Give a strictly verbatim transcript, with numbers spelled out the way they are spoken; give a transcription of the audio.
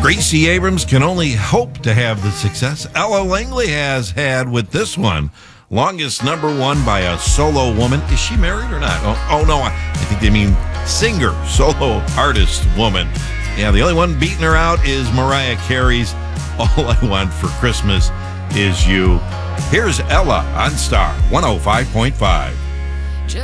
Gracie Abrams can only hope to have the success Ella Langley has had with this one. Longest number one by a solo woman. Is she married or not? Oh, oh no, I, I think they mean singer, solo artist woman. Yeah, the only one beating her out is Mariah Carey's All I Want for Christmas Is You. Here's Ella on Star one oh five point five.